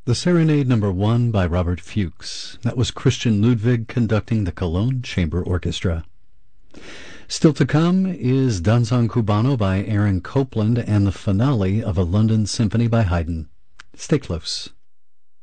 The Serenade No. 1 by Robert Fuchs. That was Christian Ludwig conducting the Cologne Chamber Orchestra. Still to come is Danzón Cubano by Aaron Copland and the finale of a London Symphony by Haydn. Stay close.